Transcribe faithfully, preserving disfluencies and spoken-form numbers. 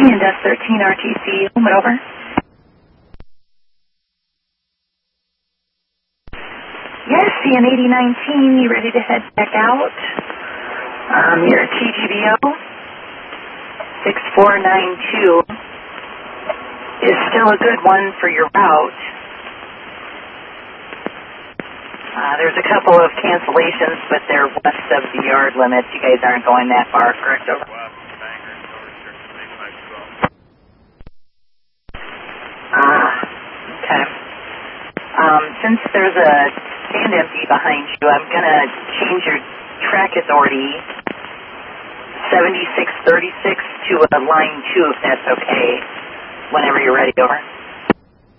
C and S thirteen R T C, movement over. Yes, C N eighty nineteen, you ready to head back out? Um, your T G B O six four nine two is still a good one for your route. Uh, there's a couple of cancellations, but they're west of the yard limits. You guys aren't going that far, correct? Over. Ah, okay. Um, since there's a stand empty behind you, I'm going to change your track authority seventy-six thirty-six to a line two, if that's okay, whenever you're ready. Over.